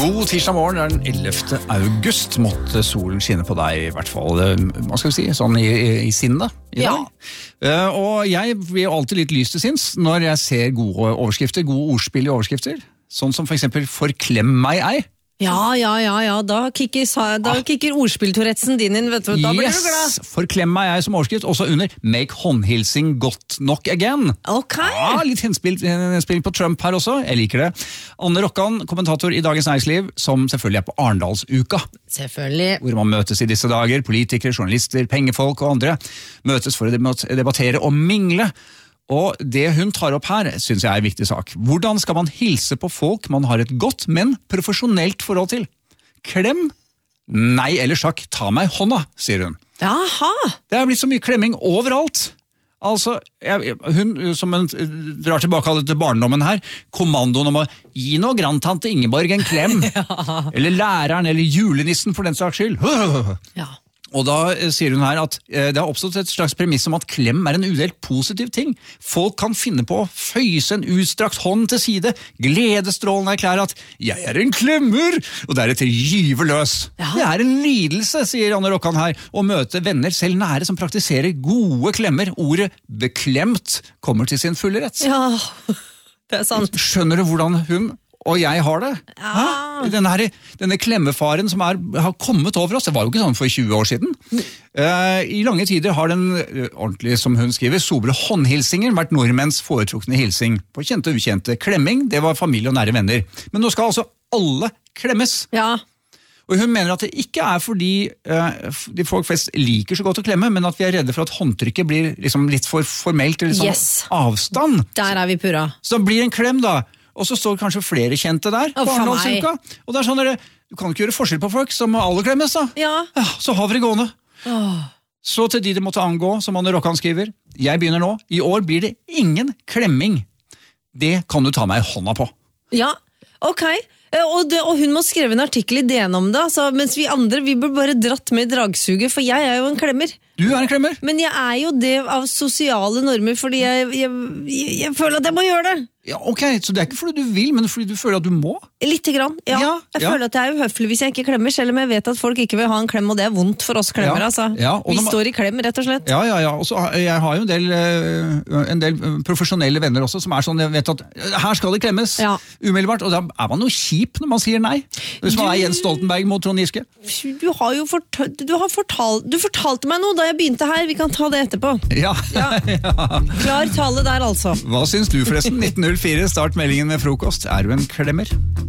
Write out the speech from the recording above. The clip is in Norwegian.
God tirsdag morgen, den 11. august, måtte solen skinne på deg, i hvert fall, hva skal vi si, sånn i sinnet i dag. Og jeg blir alltid litt lyst til sinns når jeg ser gode overskrifter, gode ordspill i overskrifter, sånn som for eksempel «Forklem meg ei». Ja, da kikker ordspilltourettsen din inn, vet du, da blir du glad. Forklem meg ei som overskrift, også under «Make håndhilsing godt nok again». Ok. Ja, litt henspill på Trump her også, jeg liker det. Anne Rokkan, kommentator i Dagens Næringsliv, som selvfølgelig på Arendalsuka. Selvfølgelig. Hvor man møtes i disse dager, politikere, journalister, pengefolk og andre, møtes for å debattere og mingle. Og det hun tar opp her, synes jeg er en viktig sak. Hvordan skal man hilse på folk man har et godt, men profesjonelt forhold til? Klem? Nei, eller sjakk, ta meg hånda, sier hun. Jaha! Det har blitt så mye klemming overalt. Altså, hun som drar tilbake til barndommen her, kommandoen om å gi noe grandtante Ingeborg en klem. Eller læreren, eller julenissen for den saks skyld. Ja. Og da sier hun her at det har oppstått et slags premiss om at klem er en udelt positiv ting. Folk kan finne på å føyse en utstrakt hånd til side, gledestrålende erklære at «jeg er en klemmer», og deretter gyve løs. Ja. Det er en lidelse, sier Anne Rokkan her, å møte venner selv nære som praktiserer gode klemmer. Ordet «beklemt» kommer til sin fulle rett. Ja, det er sant. Skjønner du hvordan hun og jeg har det? Ja. Denne klemmefaren som har kommet over oss, det var jo ikke sånn for 20 år siden. I lange tider har den, ordentlig som hun skriver, sobre håndhilsinger vært nordmenns foretrukne hilsing. På kjente og ukjente. Klemming, det var familie og nære venner. Men nå skal altså alle klemmes. Ja. Og hun mener at det ikke er fordi de folk flest liker så godt å klemme, men at vi er redde for at håndtrykket blir liksom litt for formelt, eller sånn avstand. Der er vi pura. Så det blir en klem da. Og så står kanskje flere kjente der på Arendalsuka. Og det er sånn at du kan ikke gjøre forskjell på folk som alle klemmes da. Ja. Så har vi det gående. Så til de det måtte angå, som Anne Rokkan skriver. Jeg begynner nå. I år blir det ingen klemming. Det kan du ta meg i hånda på. Ja, ok. Og hun må skrive en artikkel i DN om det, altså, mens vi andre, vi burde bare dratt med i dragsuget, for jeg er jo en klemmer. Du er en klemmer? Men jeg er jo det av sosiale normer, fordi jeg føler at jeg må gjøre det. Ja, ok, så det er ikke fordi du vil, men fordi du føler at du må? Litt grann, ja. Jeg føler at jeg er uhøflig hvis jeg ikke klemmer, selv om jeg vet at folk ikke vil ha en klem, og det er vondt for oss klemmer, altså. Ja, vi står i klem, rett og slett. Ja, og så jeg har jo en del profesjonelle venner også, som er sånn, jeg vet at her skal det klemmes, umiddelbart, og da er man jo kjip når man sier nei. Hvis man er Jens Stoltenberg mot Trond Giske. Du fortalte meg noe da jeg begynte her, vi kan ta det etterpå. Ja. Klar tale der altså. Hva syns du forresten? 1904, start meldingen med frokost. Er du en klemmer?